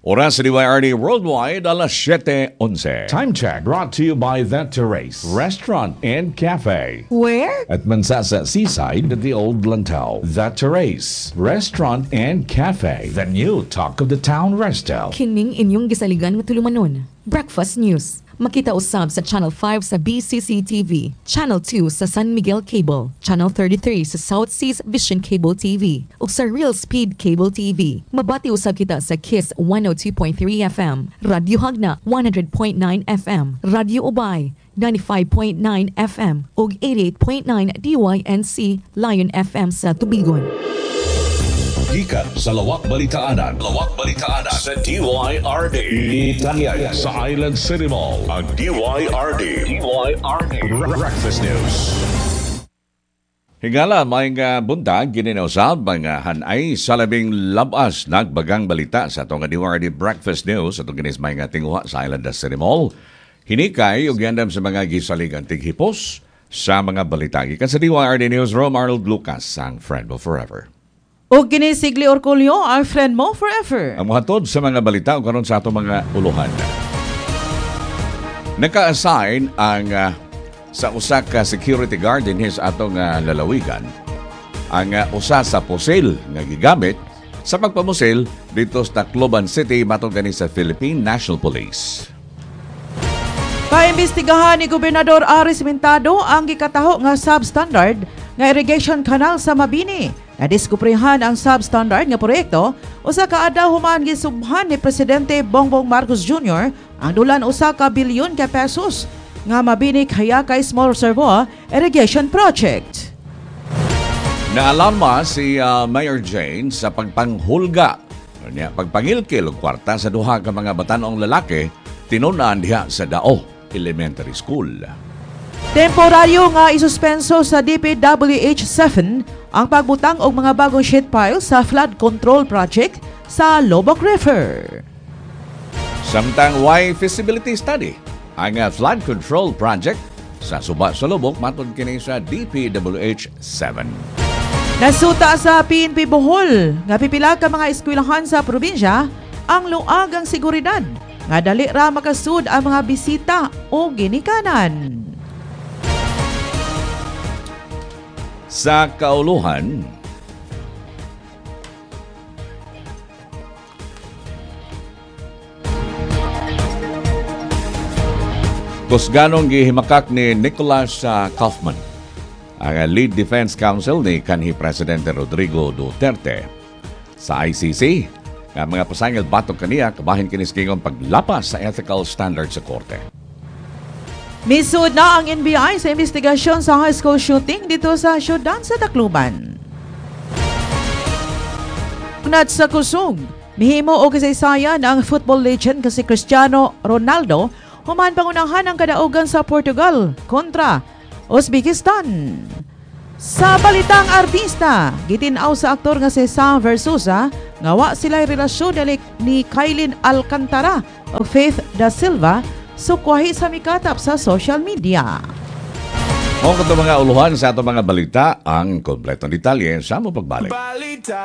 Oras sa DYRD Worldwide, alas 7:11. Time check brought to you by The Terrace Restaurant and Cafe. Where? At Mansasa Seaside at the Old Lantau. The Terrace Restaurant and Cafe. The new talk of the town resto. Kining inyong gisaligan nga tulumanon. Breakfast News. Makita usab sa Channel 5 sa BCC TV, Channel 2 sa San Miguel Cable, Channel 33 sa South Seas Vision Cable TV, ug sa Real Speed Cable TV. Mabati usab kita sa Kiss 102.3 FM, Radyo Hagna 100.9 FM, Radyo Ubay 95.9 FM ug 88.9 DYNC Lion FM sa Tubigon. Gikan sa Lawak Balitaanan sa DYRD. Italian sa Island City Mall. Ang DYRD Breakfast News. Higala may nga buntag gininausab mga hanay sa labing labas nagbagang balita sa itong DYRD Breakfast News at ginis may nga tinguha sa Island City Mall. Hinikay ug yandam sa mga gisaligang tighipos sa mga balita. Gikan sa DYRD Newsroom, Arnold Lucas, ang friend mo forever. O ginisigli Orculio, ang friend mo forever. Ang muhatod sa mga balita o karon sa atong mga uluhan. Naka-assign ang sa usa ka security guard din sa atong lalawigan ang usa sa pusil nga gigamit sa pagpamusil dito sa Tacloban City matong gani sa Philippine National Police. Paimbestigahan ni Gobernador Aris Mintado ang gikataho nga substandard nga irrigation canal sa Mabini. Nadiskuprehan ang substandard nga proyekto usa ka adlaw human gisubhan ni Presidente Bongbong Marcos Jr. ang dulan usa ka bilyon ka pesos nga Mabini Hayakay Small Reservoir Irrigation Project. Naalarma si Mayor Jane sa pagpanghulga pagpangilkil og kwarta sa duha ka mga batanong lalaki tinun-an diha sa Dao Elementary School. Temporaryo nga isuspenso sa DPWH 7 ang pagbutang og mga bagong sheet pile sa flood control project sa Lobok River. Samtang why feasibility study ang flood control project sa Suba sa Lobok matod kini sa DPWH 7. Nasuta sa PNP Bohol nga pipila ka mga eskwelahan sa probinsya ang luag ang seguridad nga dali ra makasud ang mga bisita o ginikanan. Sa kauluhan, kusganong gihimakak ni Nicholas Kaufman, ang lead defense counsel ni kanhi Presidente Rodrigo Duterte sa ICC. Ang mga pasangil batok kaniya kabahin kinis kingong paglapas sa ethical standards sa korte. Misud na ang NBI sa investigasyon sa high school shooting dito sa syudad sa Tacloban. Unat sa kusog, mihimo o kasaysayan ang football legend kasi Cristiano Ronaldo human pangunahan ang kadaugan sa Portugal kontra Uzbekistan. Sa balitang artista, gitinaw sa aktor nga si Sam Versosa nga wa sila'y relasyon ni Kailin Alcantara o Faith Da Silva sukwahi sa mikatap sa social media. Mga uluhan sa itong mga balita, ang kompletong detalye sa mo pagbalik.